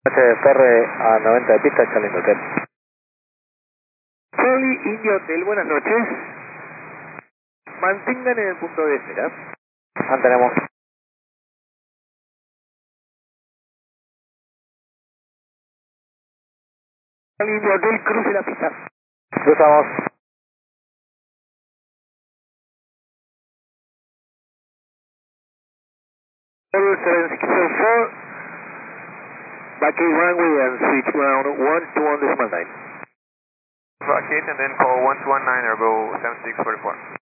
HFR a 90 de pista, Charlie Hotel. Charlie Indio Hotel, buenas noches. Mantengan en el punto de espera. Mantenemos. Charlie Indio Hotel, cruce la pista. Cruzamos. Order 7604, vacate runway and switch ground 121.9. Vacate and then call 1219 or go 7644.